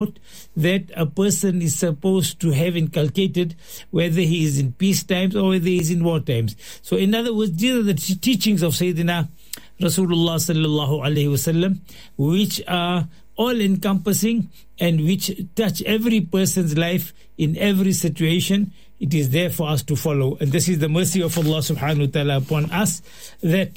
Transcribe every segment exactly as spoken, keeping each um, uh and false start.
that a person is supposed to have inculcated, whether he is in peace times or whether he is in war times. So in other words, these are the t- teachings of Sayyidina Rasulullah sallallahu alaihi wasallam, which are all encompassing and which touch every person's life in every situation. It is there for us to follow. And this is the mercy of Allah subhanahu wa ta'ala upon us, that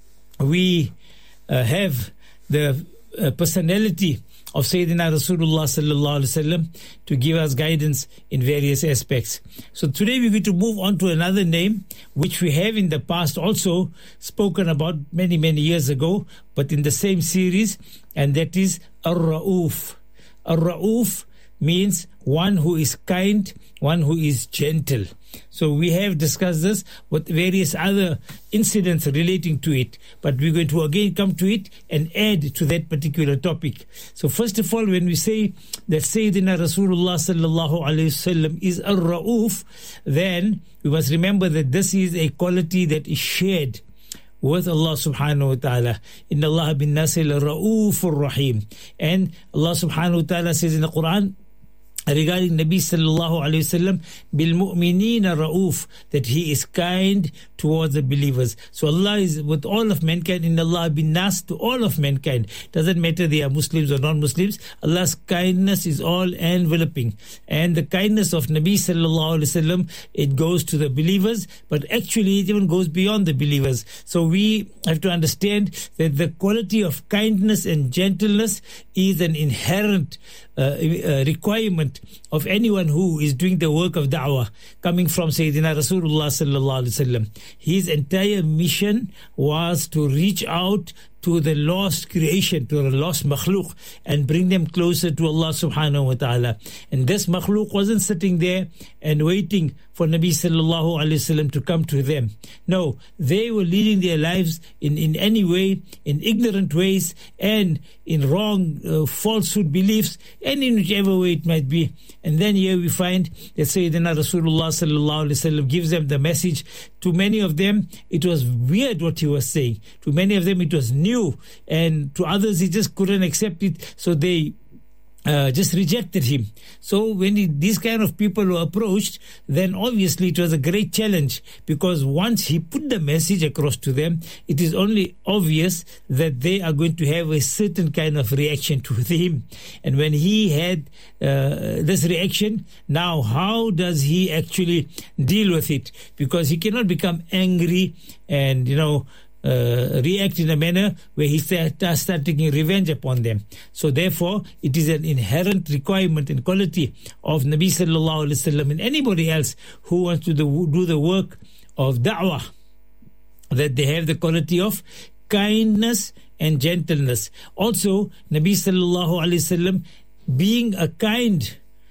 we uh, have the uh, personality of Sayyidina Rasulullah sallallahu alaihi wasallam to give us guidance in various aspects. So today we're going to move on to another name which we have in the past also spoken about many, many years ago, but in the same series, and that is Ar-Ra'uf. Ar-Ra'uf means one who is kind, one who is gentle. So we have discussed this with various other incidents relating to it, but we're going to again come to it and add to that particular topic. So first of all, when we say that Sayyidina Rasulullah sallallahu alayhi wasallam is Ar-Ra'uf, then we must remember that this is a quality that is shared with Allah subhanahu wa ta'ala. Inna Allah bin nasi la-ra'ufur rahim. And Allah subhanahu wa ta'ala says in the Quran regarding Nabi sallallahu alayhi wasallam, bil mu'minina ra'uf, that he is kind towards the believers. So Allah is with all of mankind. In Allah bin nas, to all of mankind. Doesn't matter they are Muslims or non-Muslims. Allah's kindness is all enveloping. And the kindness of Nabi sallallahu alayhi wasallam, it goes to the believers, but actually it even goes beyond the believers. So we have to understand that the quality of kindness and gentleness is an inherent uh, uh, requirement of anyone who is doing the work of da'wah, coming from Sayyidina Rasulullah sallallahu alaihi wasallam. His entire mission was to reach out to the lost creation, to the lost makhluk, and bring them closer to Allah subhanahu wa ta'ala. And this makhluk wasn't sitting there and waiting for Nabi sallallahu alayhi wasallam to come to them. No, they were leading their lives in, in any way, in ignorant ways, and in wrong, uh, falsehood beliefs, and in whichever way it might be. And then here we find that Sayyidina Rasulullah sallallahu alayhi wasallam gives them the message. To many of them, it was weird what he was saying. To many of them, it was new. And to others, he just couldn't accept it. So they Uh, just rejected him. So when he, these kind of people were approached, then obviously it was a great challenge, because once he put the message across to them, it is only obvious that they are going to have a certain kind of reaction to him. And when he had uh, this reaction, now how does he actually deal with it? Because he cannot become angry and, you know, Uh, react in a manner where he start, start taking revenge upon them. So therefore, it is an inherent requirement and quality of Nabi sallallahu alaihi wasallam and anybody else who wants to do, do the work of da'wah, that they have the quality of kindness and gentleness. Also, Nabi sallallahu alaihi wasallam, being a kind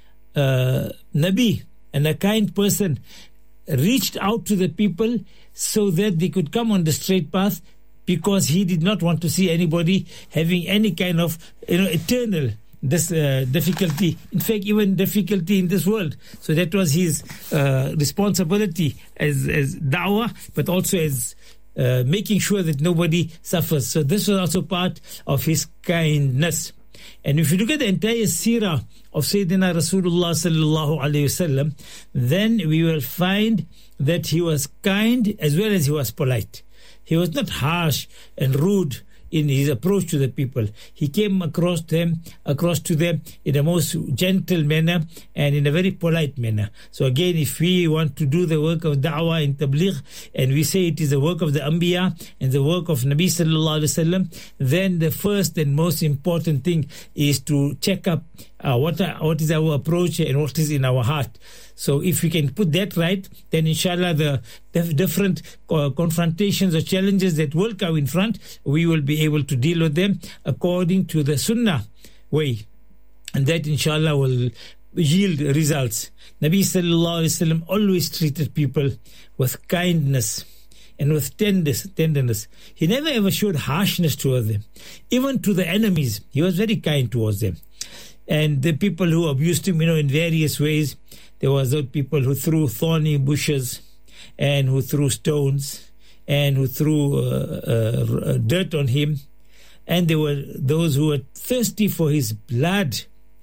uh, Nabi and a kind person, reached out to the people so that they could come on the straight path, because he did not want to see anybody having any kind of, you know, eternal this uh, difficulty, in fact even difficulty in this world. So that was his uh, responsibility as, as da'wah, but also as uh, making sure that nobody suffers. So this was also part of his kindness. And if you look at the entire seerah of Sayyidina Rasulullah sallallahu alayhi wasallam, then we will find that he was kind as well as he was polite. He was not harsh and rude in his approach to the people. He came across them, across to them in a most gentle manner and in a very polite manner. So again, if we want to do the work of da'wah and tabligh, and we say it is the work of the Anbiya and the work of Nabi sallallahu alaihi wasallam, then the first and most important thing is to check up uh, what are, what is our approach and what is in our heart. So if we can put that right, then inshallah the, the different uh, confrontations or challenges that will come in front, we will be able to deal with them according to the sunnah way. And that inshallah will yield results. Nabi sallallahu alaihi wasallam always treated people with kindness and with tenderness, tenderness. He never ever showed harshness towards them. Even to the enemies, he was very kind towards them. And the people who abused him, you know, in various ways, there was those people who threw thorny bushes and who threw stones and who threw uh, uh, dirt on him. And there were those who were thirsty for his blood.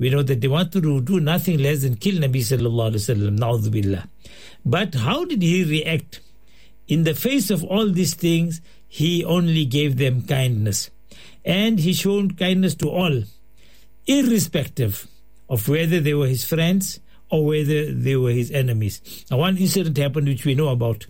we know that they wanted to do nothing less than kill Nabi sallallahu alaihi wasallam, na'udhu billah. But how did he react? In the face of all these things, he only gave them kindness. And he showed kindness to all, irrespective of whether they were his friends or whether they were his enemies. Now, one incident happened which we know about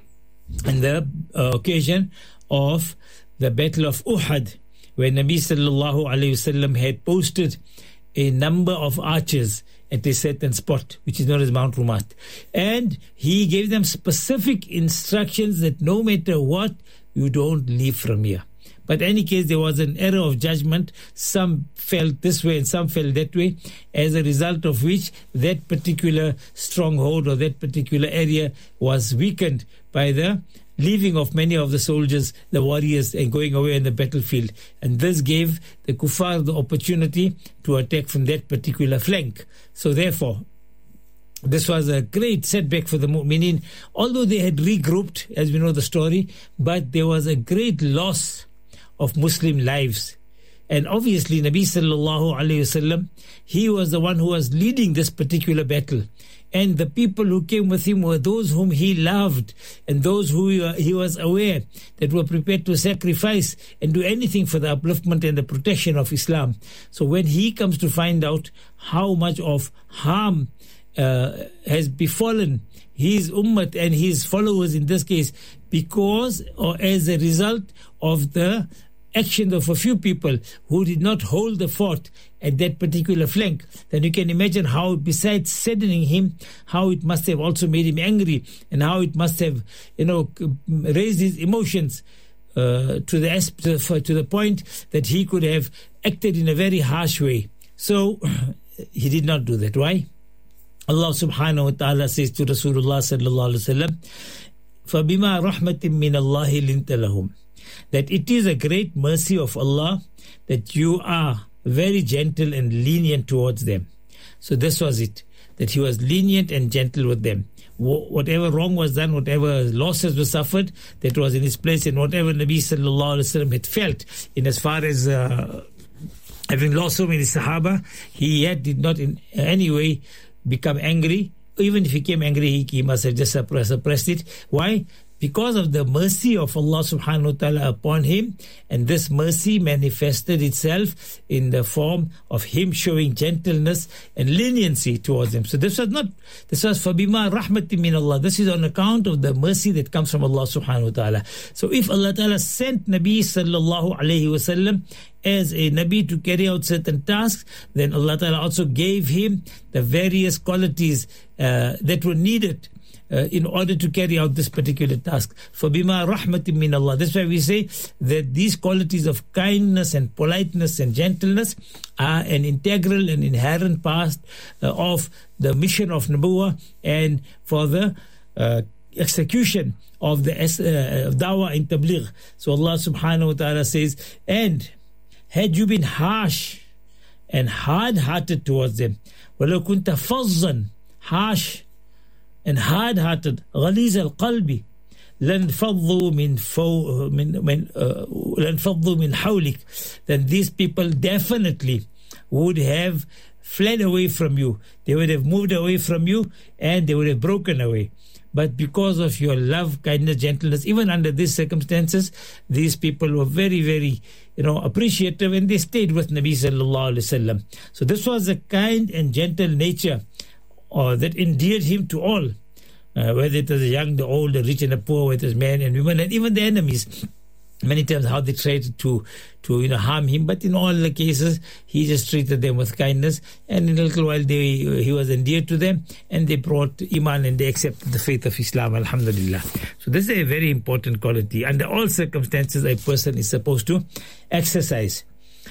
on the uh, occasion of the Battle of Uhud, where Nabi sallallahu alayhi wasallam had posted a number of archers at a certain spot, which is known as Mount Rumat. And he gave them specific instructions that no matter what, you don't leave from here. But in any case, there was an error of judgment. Some felt this way and some felt that way, as a result of which that particular stronghold or that particular area was weakened by the leaving of many of the soldiers, the warriors, and going away in the battlefield. And this gave the kuffar the opportunity to attack from that particular flank. So therefore, this was a great setback for the mu'minin, although they had regrouped, as we know the story, but there was a great loss of Muslim lives. And obviously Nabi sallallahu alayhi wasallam, he was the one who was leading this particular battle. And the people who came with him were those whom he loved and those who he was aware that were prepared to sacrifice and do anything for the upliftment and the protection of Islam. So when he comes to find out how much of harm uh, has befallen his ummah and his followers in this case, because or as a result of the action of a few people who did not hold the fort at that particular flank, then you can imagine how, besides saddening him, how it must have also made him angry, and how it must have, you know, raised his emotions uh, to the asp- to the point that he could have acted in a very harsh way. So he did not do that. Why? Allah subhanahu wa ta'ala says to Rasulullah sallallahu alaihi wasallam, فَبِمَا رَحْمَةٍ مِّنَ اللَّهِ لِنْتَ لَهُمْ, that it is a great mercy of Allah that you are very gentle and lenient towards them. So this was it, that he was lenient and gentle with them. Wh- whatever wrong was done, whatever losses were suffered, that was in his place, and whatever Nabi sallallahu alaihi wasallam had felt in as far as uh, having lost so many Sahaba, he yet did not in any way become angry. Even if he became angry, he, he must have just suppressed, suppressed it. Why? Because of the mercy of Allah subhanahu wa ta'ala upon him, and this mercy manifested itself in the form of him showing gentleness and leniency towards them. So this was not, this was فَبِمَا رَحْمَةٍ مِّنَ اللَّهِ. This is on account of the mercy that comes from Allah subhanahu wa ta'ala. So if Allah ta'ala sent Nabi sallallahu alayhi wa sallam as a Nabi to carry out certain tasks, then Allah ta'ala also gave him the various qualities uh, that were needed Uh, in order to carry out this particular task. فَبِمَا رَحْمَةٍ مِّنَ اللَّهِ. That's why we say that these qualities of kindness and politeness and gentleness are an integral and inherent part uh, of the mission of Nubuwwah and for the uh, execution of the uh, dawah and tabligh. So Allah subhanahu wa ta'ala says, and had you been harsh and hard-hearted towards them, وَلَوْ كُنْتَ فَظًّا, harsh and hard-hearted, غليظ القلب, لَنْفَضُّوا مِنْ فَوْ مِنْ مِنْ لَنْفَضُّوا مِنْ حَوْلِكَ, then these people definitely would have fled away from you. They would have moved away from you and they would have broken away. But because of your love, kindness, gentleness, even under these circumstances, these people were very, very, you know, appreciative, and they stayed with Nabi sallallahu alaihi wasallam. So this was a kind and gentle nature or that endeared him to all, uh, whether it was the young, the old, the rich and the poor, whether it was men and women, and even the enemies. Many times how they tried to, to you know, harm him, but in all the cases, he just treated them with kindness, and in a little while they, he was endeared to them, and they brought Iman and they accepted the faith of Islam, alhamdulillah. So this is a very important quality. Under all circumstances, a person is supposed to exercise.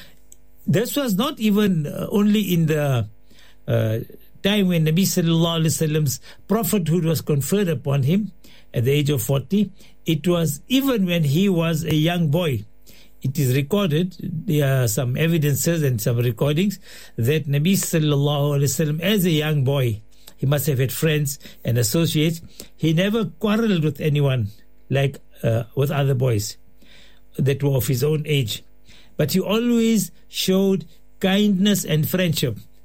This was not even uh, only in the uh, time when Nabi sallallahu alaihi wasallam's prophethood was conferred upon him at the age of forty. It was even when he was a young boy. It is recorded, there are some evidences and some recordings, that Nabi sallallahu alaihi wasallam, as a young boy, he must have had friends and associates. He never quarreled with anyone like uh, with other boys that were of his own age, but he always showed kindness and friendship.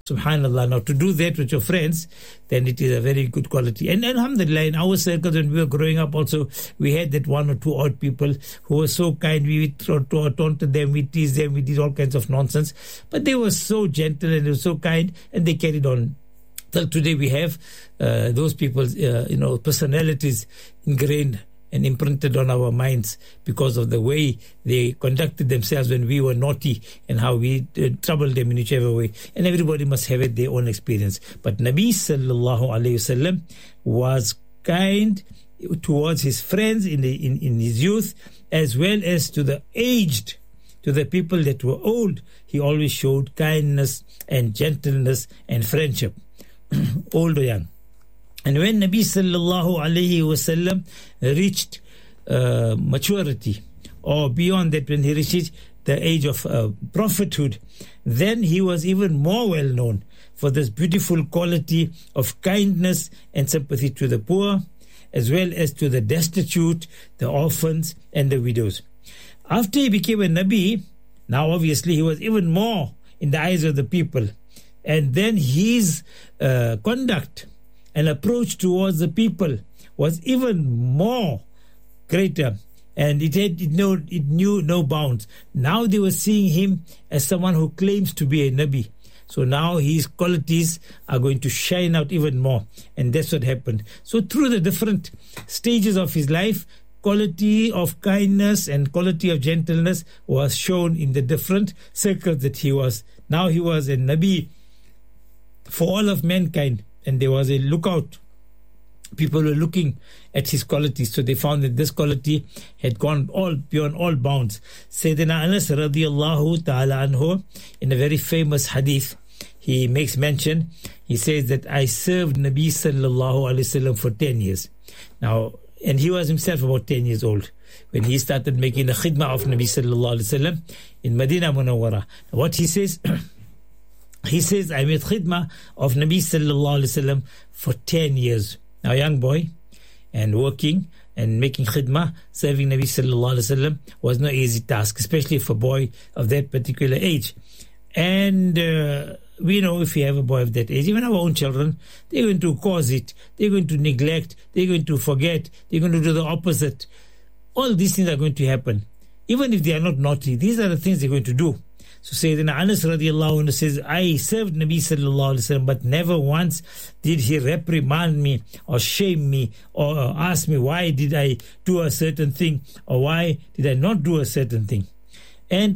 Subhanallah. Now, to do that with your friends, then it is a very good quality. And alhamdulillah, in our circles when we were growing up also, we had that one or two odd people who were so kind. We taunted them, we teased them, we did all kinds of nonsense. But they were so gentle and they were so kind, and they carried on. Till today we have uh, those people's uh, you know, personalities ingrained and imprinted on our minds because of the way they conducted themselves when we were naughty and how we uh, troubled them in whichever way. And everybody must have it, their own experience. But Nabi sallallahu alayhi wasallam was kind towards his friends in, the, in, in his youth, as well as to the aged, to the people that were old. He always showed kindness and gentleness and friendship, old or young. And when Nabi sallallahu alayhi wasallam reached uh, maturity, or beyond that, when he reached the age of uh, prophethood, then he was even more well known for this beautiful quality of kindness and sympathy to the poor, as well as to the destitute, the orphans, and the widows. After he became a Nabi, now obviously he was even more in the eyes of the people. And then his uh, conduct and approach towards the people was even more greater, and it had it knew, it knew no bounds. Now they were seeing him as someone who claims to be a Nabi. So now his qualities are going to shine out even more, and that's what happened. So through the different stages of his life, quality of kindness and quality of gentleness was shown in the different circles that he was. Now he was a Nabi for all of mankind. And there was a lookout. People were looking at his qualities, so they found that this quality had gone all beyond all bounds. Sayyidina Anas radiyallahu ta'ala anhu, in a very famous hadith, he makes mention, he says that I served Nabi sallallahu alayhi wasallam for ten years. Now, and he was himself about ten years old when he started making the khidmah of Nabi sallallahu alayhi wasallam in Medina Munawwara. What he says... He says, I made khidmah of Nabi sallallahu alayhi wasallam for ten years. Now, young boy, and working and making khidmah, serving Nabi sallallahu alayhi wasallam was no easy task, especially for a boy of that particular age. And uh, we know if you have a boy of that age, even our own children, they're going to cause it. They're going to neglect. They're going to forget. They're going to do the opposite. All these things are going to happen. Even if they are not naughty, these are the things they're going to do. So Sayyidina Anas radiallahu anhu says, I served Nabi sallallahu alayhi wasallam, but never once did he reprimand me or shame me or ask me why did I do a certain thing or why did I not do a certain thing. And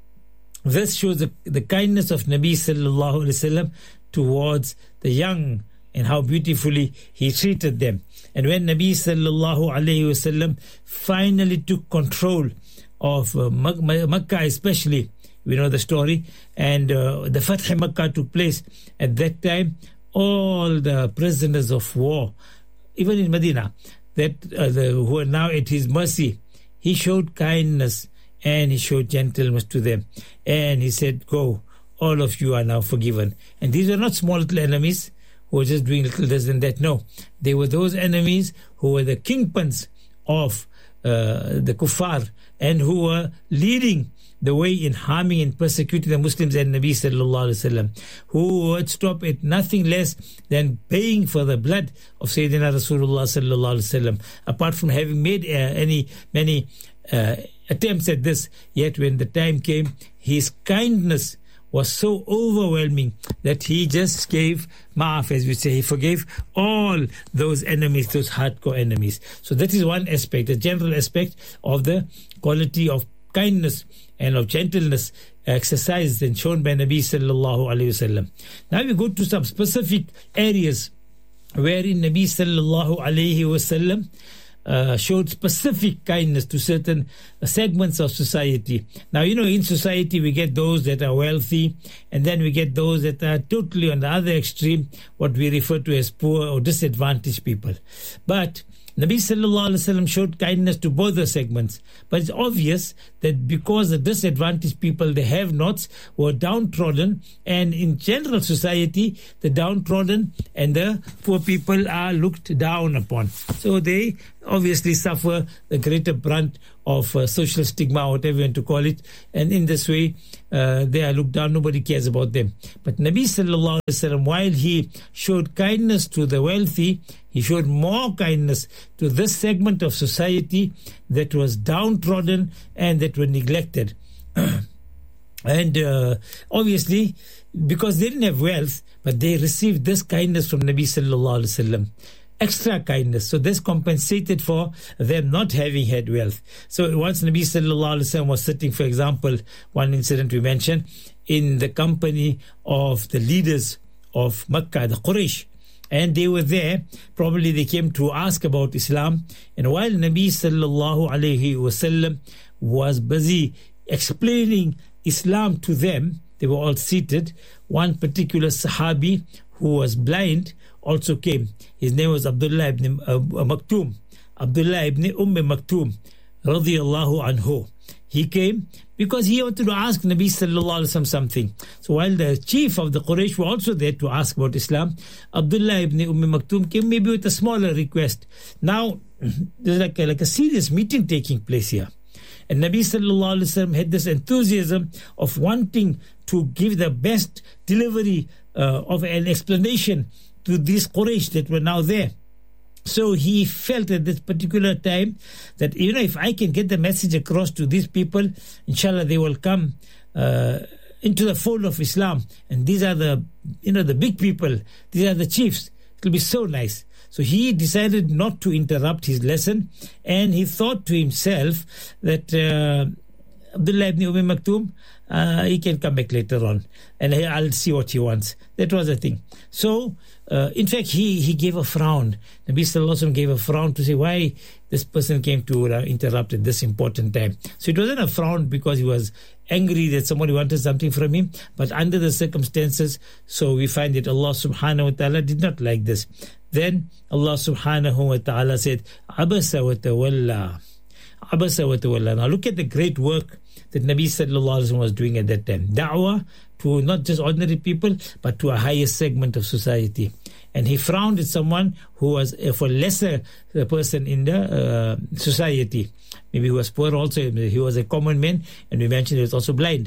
this shows the, the kindness of Nabi sallallahu alayhi wasallam towards the young and how beautifully he treated them. And when Nabi sallallahu alayhi wasallam finally took control of uh, Makkah especially, we know the story, and uh, the Fath Makkah took place. At that time, all the prisoners of war, even in Medina, that uh, the, who are now at his mercy, he showed kindness and he showed gentleness to them. And he said, go, all of you are now forgiven. And these were not small little enemies who were just doing little this and that. No, they were those enemies who were the kingpins of uh, the kuffar and who were leading the way in harming and persecuting the Muslims and Nabi sallallahu alaihi wasallam, who would stop at nothing less than paying for the blood of Sayyidina Rasulullah sallallahu alaihi wasallam. Apart from having made uh, any many uh, attempts at this, yet when the time came, his kindness was so overwhelming that he just gave ma'af, as we say, he forgave all those enemies, those hardcore enemies. So that is one aspect, a general aspect of the quality of kindness and of gentleness exercised and shown by Nabi sallallahu alayhi wasallam. Now we go to some specific areas wherein Nabi sallallahu alayhi wasallam uh, showed specific kindness to certain uh, segments of society. Now, you know, in society we get those that are wealthy, and then we get those that are totally on the other extreme, what we refer to as poor or disadvantaged people. But Nabi sallallahu alaihi wasallam showed kindness to both the segments, but it's obvious that because the disadvantaged people, the have-nots, were downtrodden, and in general society, the downtrodden and the poor people are looked down upon. So they obviously suffer the greater brunt of uh, social stigma, whatever you want to call it, and in this way uh, they are looked down. Nobody cares about them. But Nabi sallallahu alaihi wasallam, while he showed kindness to the wealthy, he showed more kindness to this segment of society that was downtrodden and that were neglected. And uh, obviously, because they didn't have wealth, but they received this kindness from Nabi sallallahu alaihi wasallam, extra kindness. So this compensated for them not having had wealth. So once Nabi sallallahu alaihi wasallam was sitting, for example, one incident we mentioned, in the company of the leaders of Makkah, the Quraysh, and they were there. Probably they came to ask about Islam, and while Nabi sallallahu alaihi wasallam was busy explaining Islam to them, they were all seated. One particular Sahabi who was blind also came. His name was Abdullah ibn uh, Maktoum. Abdullah ibn Umm Maktoum, radiyallahu anhu. He came because he wanted to ask Nabi sallallahu alaihi wasallam something. So while the chief of the Quraysh were also there to ask about Islam, Abdullah ibn Umm Maktoum came maybe with a smaller request. Now there's like a, like a serious meeting taking place here. And Nabi sallallahu alaihi wasallam had this enthusiasm of wanting to give the best delivery uh, of an explanation to these Quraysh that were now there. So he felt at this particular time that, you know, if I can get the message across to these people, inshallah they will come uh, into the fold of Islam. And these are the, you know, the big people. These are the chiefs. It will be so nice. So he decided not to interrupt his lesson, and he thought to himself that uh, Abdullah ibn Umm Maktoum, uh, he can come back later on, and I'll see what he wants. That was the thing. So, uh, in fact, he, he gave a frown. Nabi Sallallahu Alaihi Wasallam gave a frown to say why this person came to uh, interrupt at this important time. So it wasn't a frown because he was angry that somebody wanted something from him, but under the circumstances. So we find that Allah subhanahu wa ta'ala did not like this. Then Allah subhanahu wa ta'ala said, Abasa wa tawalla. Abasa wa tawalla. Now look at the great work that Nabi sallallahu alaihi wasallam was doing at that time. Da'wah to not just ordinary people, but to a higher segment of society. And he frowned at someone who was a for lesser person in the uh, society. Maybe he was poor also, he was a common man, and we mentioned he was also blind.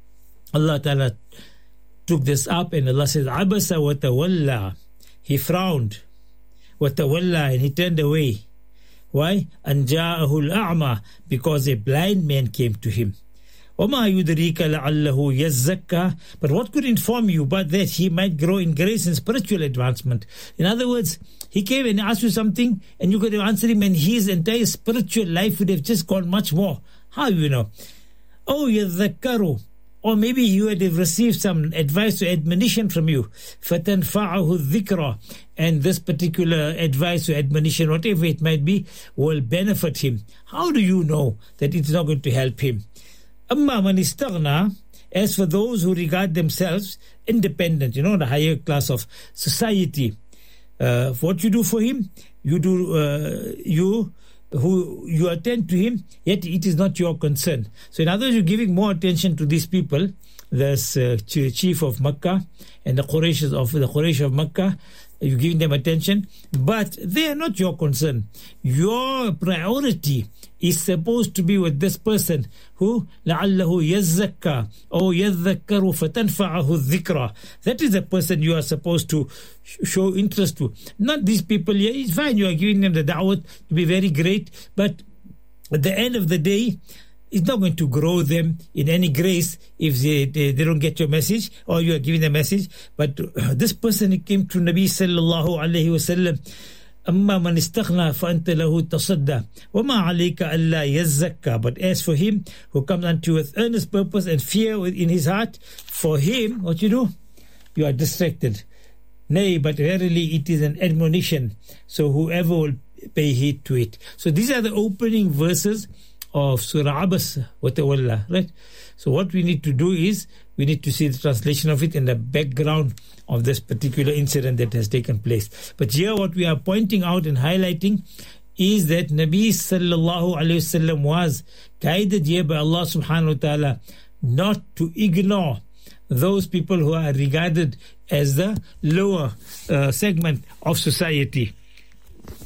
Allah ta'ala took this up, and Allah says, Abasa wa tawalla. He frowned, wa tawalla, and he turned away. Why? An ja'ahu al-a'ma, because a blind man came to him. وَمَا يُدْرِيكَ لَعَلَّهُ يَزَّكَّى. But what could inform you but that he might grow in grace and spiritual advancement? In other words, he came and asked you something, and you could have answered him, and his entire spiritual life would have just gone much more. How you know? Oh, يَذَّكَّرُ. Or maybe you would have received some advice or admonition from you. فَتَنْفَعَهُ الذِّكْرَى. And this particular advice or admonition, whatever it might be, will benefit him. How do you know that it's not going to help him? أَمَّا مَنِ اسْتَغْنَى. As for those who regard themselves independent, you know, the higher class of society, uh, what you do for him, you do, uh, you who you attend to him, yet it is not your concern. So in other words, you're giving more attention to these people, this uh, chief of Makkah and the Quraysh of the Quraysh of Makkah. You're giving them attention, but they are not your concern. Your priority is supposed to be with this person who لَعَلَّهُ يَزَّكَّى أو يَذَّكَّرُ فَتَنْفَعَهُ الذِّكْرَى. That is the person you are supposed to sh- show interest to. Not these people here. It's fine, you are giving them the da'wah to be very great, but at the end of the day, it's not going to grow them in any grace if they, they, they don't get your message, or you are giving the message. But uh, this person who came to Nabi sallallahu alayhi wa sallam, أَمَّا مَنِ اسْتَغْنَى فَأَنْتَ لَهُ تَصَدَّى وَمَا عَلَيْكَ أَلَّا يَزَّكَّى. But as for him who comes unto you with earnest purpose and fear in his heart, for him, what you do? You are distracted. Nay, but verily it is an admonition. So whoever will pay heed to it. So these are the opening verses of Surah Abasa wa Tawalla, right? So what we need to do is we need to see the translation of it in the background of this particular incident that has taken place. But here what we are pointing out and highlighting is that Nabi sallallahu alayhi wasallam was guided here by Allah subhanahu wa ta'ala not to ignore those people who are regarded as the lower uh, segment of society.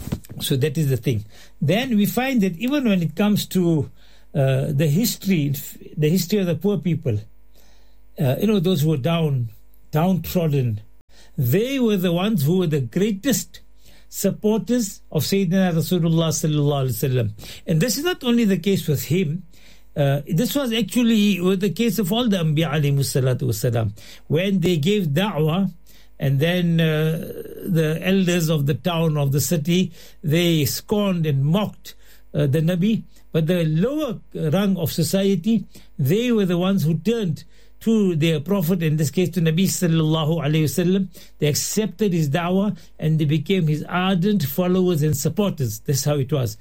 So that is the thing. Then we find that even when it comes to uh, the history, the history of the poor people, uh, you know, those who were down, downtrodden, they were the ones who were the greatest supporters of Sayyidina Rasulullah sallallahu alaihi wasallam. And this is not only the case with him. Uh, this was actually with the case of all the Anbiya alayhi salatu wasalam. When they gave da'wah, and then uh, the elders of the town, of the city, they scorned and mocked uh, the Nabi. But the lower rung of society, they were the ones who turned to their Prophet, in this case to Nabi sallallahu alayhi wasallam. They accepted his da'wah and they became his ardent followers and supporters. That's how it was.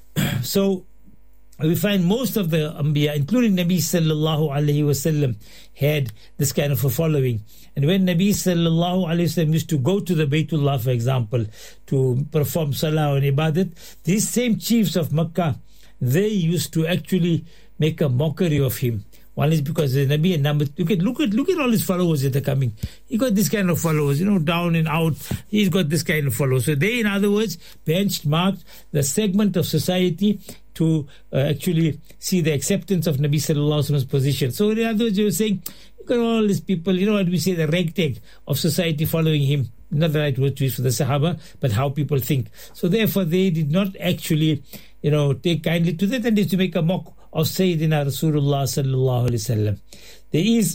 So we find most of the Anbiya, including Nabi sallallahu alayhi wasallam, had this kind of a following. And when Nabi sallallahu alayhi wasallam used to go to the Baytullah, for example, to perform salah and ibadat, these same chiefs of Makkah, they used to actually make a mockery of him. One is because the Nabi, and number look at look at look at all his followers that are coming. He got this kind of followers, you know, down and out. He's got this kind of followers. So they, in other words, benchmarked the segment of society to uh, actually see the acceptance of Nabi sallallahu alaihi wasallam's position. So in other words, you were saying, look at all these people, you know what we say, the ragtag of society following him. Not the right word to use for the Sahaba, but how people think. So therefore, they did not actually, you know, take kindly to that, and used to make a mock of Sayyidina Rasulullah sallallahu alaihi wasallam. There is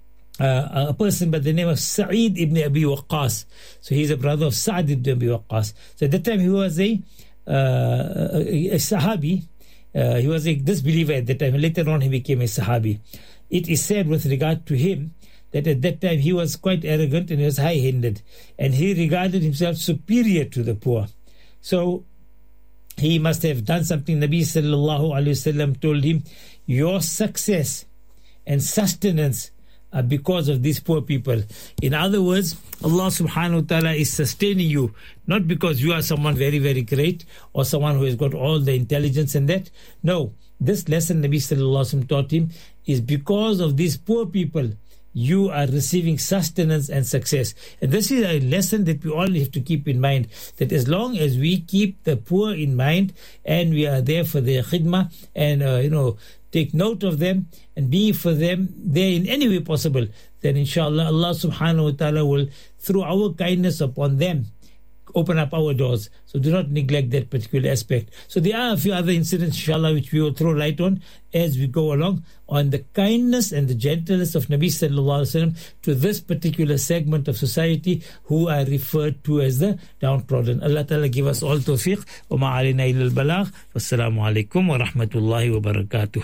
uh, a person by the name of Sa'id ibn Abi Waqqas. So he's a brother of Sa'd ibn Abi Waqqas. So at that time he was a, uh, a, a Sahabi. Uh, he was a disbeliever at that time. Later on he became a Sahabi. It is said with regard to him that at that time he was quite arrogant and he was high-handed. And he regarded himself superior to the poor. So he must have done something. Nabi sallallahu alayhi wasallam told him, your success and sustenance are because of these poor people. In other words, Allah subhanahu wa ta'ala is sustaining you, not because you are someone very, very great or someone who has got all the intelligence and that. No, this lesson Nabi sallallahu alayhi wasallam taught him is because of these poor people, you are receiving sustenance and success. And this is a lesson that we all have to keep in mind, that as long as we keep the poor in mind and we are there for their khidmah and, uh, you know, take note of them and be for them there in any way possible, then inshallah Allah subhanahu wa ta'ala will, through our kindness upon them, open up our doors. So do not neglect that particular aspect. So there are a few other incidents, inshallah, which we will throw light on as we go along, on the kindness and the gentleness of Nabi sallallahu alaihi wasallam to this particular segment of society who are referred to as the downtrodden. Allah Ta'ala give us all tawfiq. Wa ma alayna illa al-balagh. Wassalamu alaikum wa rahmatullahi wa barakatuh.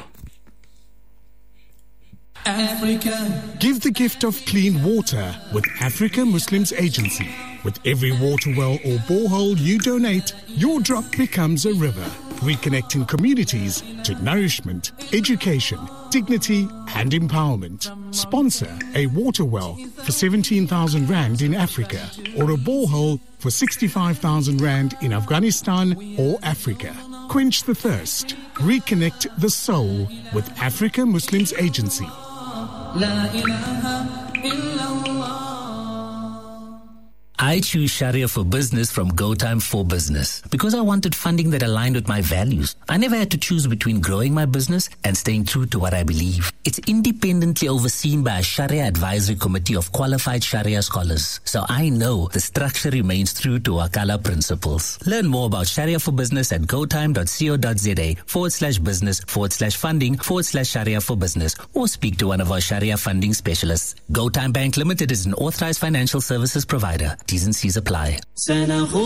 Africa. Give the gift of clean water with Africa Muslims Agency. With every water well or borehole you donate, your drop becomes a river, reconnecting communities to nourishment, education, dignity and empowerment. Sponsor a water well for seventeen thousand rand in Africa or a borehole for sixty-five thousand rand in Afghanistan or Africa. Quench the thirst. Reconnect the soul with Africa Muslims Agency. La ilaha illallah. I choose Sharia for Business from GoTime for Business because I wanted funding that aligned with my values. I never had to choose between growing my business and staying true to what I believe. It's independently overseen by a Sharia advisory committee of qualified Sharia scholars. So I know the structure remains true to Wakala principles. Learn more about Sharia for Business at gotime.co.za forward slash business forward slash funding forward slash Sharia for Business or speak to one of our Sharia funding specialists. GoTime Bank Limited is an authorized financial services provider. T's and C's apply.